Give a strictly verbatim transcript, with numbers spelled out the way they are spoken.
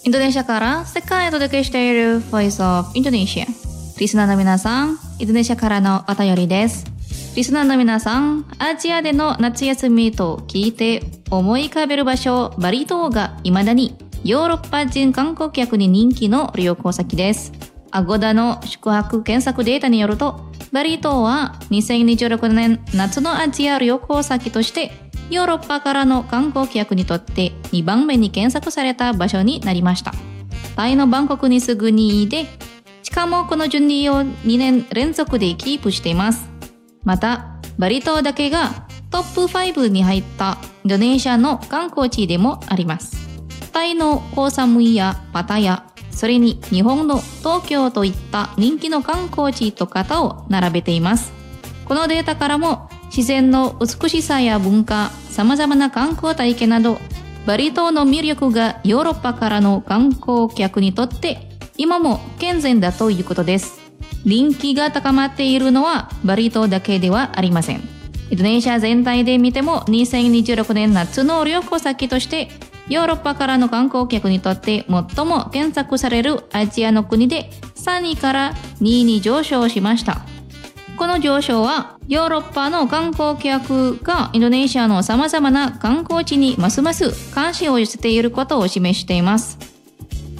インドネシアから世界へお届けしている Voice of Indonesia。リスナーの皆さん、インドネシアからのお便りです。リスナーの皆さん、アジアでの夏休みと聞いて思い浮かべる場所、バリ島が未だにヨーロッパ人観光客に人気の旅行先です。アゴダの宿泊検索データによると、バリ島はにせんにじゅうろくねん夏のアジア旅行先としてヨーロッパからの観光客にとってにばんめに検索された場所になりました。タイのバンコクにすぐにいて、しかもこの順位をにねん連続でキープしています。また、バリ島だけがトップごに入ったインドネシアの観光地でもあります。タイのコーサムイやパタヤ、それに日本の東京といった人気の観光地と型を並べています。このデータからも自然の美しさや文化、様々な観光体験など、バリ島の魅力がヨーロッパからの観光客にとって今も健全だということです。人気が高まっているのはバリ島だけではありません。インドネシア全体で見てもにせんにじゅうろくねん夏の旅行先としてヨーロッパからの観光客にとって最も検索されるアジアの国でさんいからにいに上昇しました。この上昇はヨーロッパの観光客がインドネシアの様々な観光地にますます関心を寄せていることを示しています。